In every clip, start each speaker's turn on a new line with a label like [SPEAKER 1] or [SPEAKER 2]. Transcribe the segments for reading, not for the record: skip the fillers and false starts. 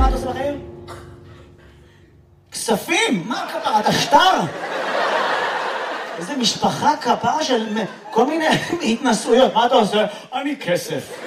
[SPEAKER 1] מה אתה עושה בחיים? כספים? מה כפרה? אתה שטר? איזה משפחה כפרה של כל מיני התנסויות. מה אתה עושה? אני כסף.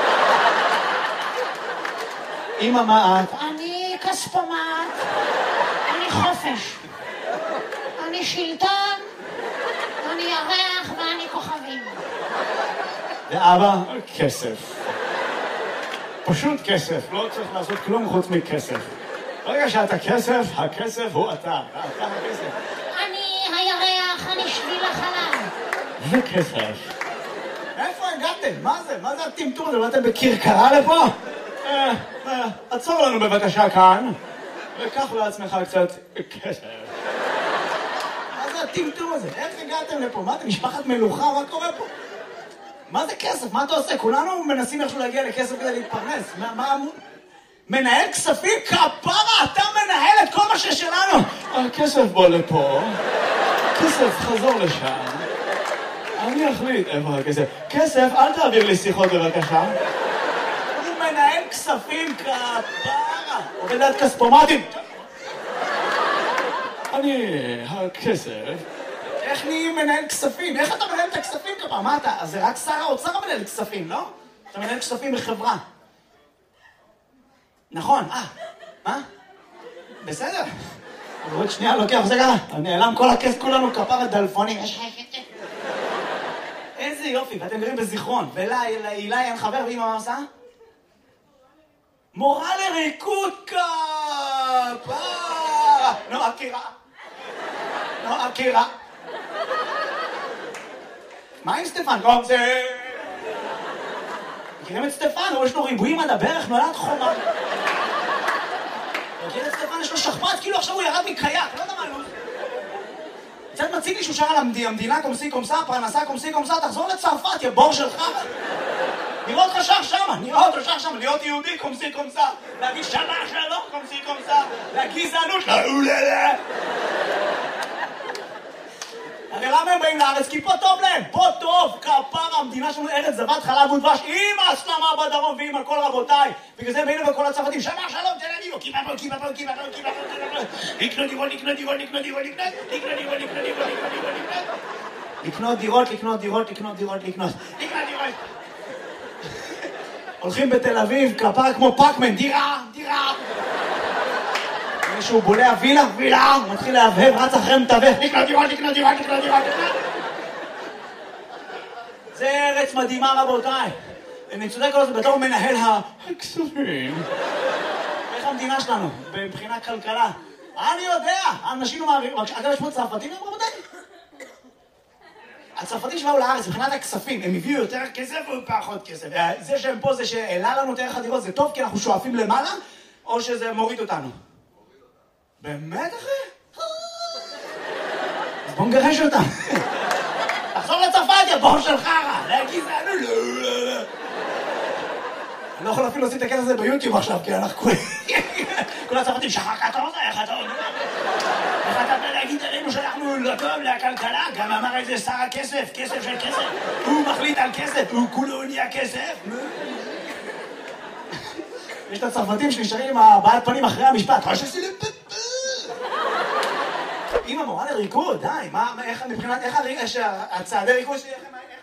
[SPEAKER 1] אמא, מה את?
[SPEAKER 2] אני כספומט, אני חופש, אני שלטון, אני ירח ואני כוכבים.
[SPEAKER 1] ואבא? כסף. פשוט כסף, לא צריך לעשות כלום חוץ מכסף. ברגע שאתה כסף, הכסף הוא אתה. אתה הכסף.
[SPEAKER 2] אני הירח, אני שביל החלל.
[SPEAKER 1] וכסף. איפה הגעתם? מה זה? מה זה הטמטום הזה? באתם בכרכרה לפה? עצור לנו בבקשה כאן, וקח לעצמך קצת כסף. מה זה הטמטום הזה? איך הגעתם לפה? מה, אתם משפחת מלוכה? מה קורה פה? מה זה כסף? מה אתה עושה? כולנו מנסים איכשהו להגיע לכסף כדי להתפרנס. מה אמור? מנהל כספים? כפרה, אתה מנהל את כל מה ששלנו. הכסף בוא לפה. כסף, חזור לשם. אני אחליט איפה הכסף. כסף, אל תעביר לי שיחות בבקשה. הוא מנהל כספים, כפרה. עובדת כספומטים. אני הכסף. איך נהיים מנהל כספים? איך אתה מנהל את הכספים כפרה? מה אתה? אז זה רק שר האוצר מנהל כספים, לא? אתה מנהל כספים בחברה. נכון, מה? בסדר. עוד שנייה לוקח, זה ככה. נעלם כל הכסף, כולנו כפרה דלפונים. איזה יופי, ואתם גרים בזיכרון. ואילי אין חבר, ואמא מה עושה? מורה לריקוד כפרה. נועה קירה. מה עם סטפן? לא, זה... מכירים את סטפן? יש לו ריבועים על הברך, נולד חומה. מכיר את סטפן? יש לו שכפ"ץ, כאילו עכשיו הוא ירד מקייק, לא יודע מה לא. קצת מציג לי שהוא שר על המדינה קומסי קומסה, פרנסה קומסי קומסה, תחזור לצרפת, יא בור שלך. נראה אותך שר שמה, להיות יהודי קומסי קומסה, להגיד שמה שלום קומסי קומסה, לגזענות, הרי למה הם באים לארץ? כי פה טוב להם, פה טוב, כפרה, המדינה שלנו ארץ זבת חלב ודבש, עם ההסלמה בדרום ועם הכל רבותיי. בגלל זה באים לכל הצרפתים, שמה שלום, תל אביב, לקנות דירות. הולכים בתל אביב, כפרה כמו פאקמן, דירה. מישהו בולע וילה, מתחיל להבהב, רץ אחרי מתווך, לקנות דירות. זה ארץ מדהימה רבותיי. אני צודק כל זה, בתור מנהל הכספים. איך המדינה שלנו, מבחינה כלכלה? אני יודע, אנשים מעבירים, אגב יש פה צרפתים היום רבותיי? הצרפתים שבאו לארץ, מבחינת הכספים, הם הביאו יותר כסף או פחות כסף? זה שהם פה, זה שהעלה לנו את ערך הדירות, זה טוב כי אנחנו שואפים למעלה, או שזה מוריד אותנו? באמת אחי? אז בוא נגרש אותם. תחזור לצרפת, יא בור של חרא. להגיד זה אני לא יכול אפילו לשים את הכסף הזה ביוטיוב עכשיו, כי אנחנו כל הצרפתים שחקת אותה, איך אתה בא להגיד עלינו שאנחנו לא טוב לכלכלה? גם אמר איזה שר הכסף, כסף של כסף. הוא מחליט על כסף, הוא כולו נהיה כסף. יש את הצרפתים שנשארים עם הבעלת פנים אחרי המשפט. אמא מורה לריקוד, די, איך מבחינת, איך הצעדי ריקוד שלי, איך